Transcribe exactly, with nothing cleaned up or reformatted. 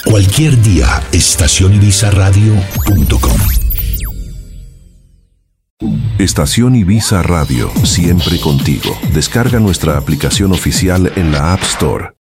Cualquier día, estación ibiza radio punto com. Estación Ibiza Radio, siempre contigo. Descarga nuestra aplicación oficial en la App Store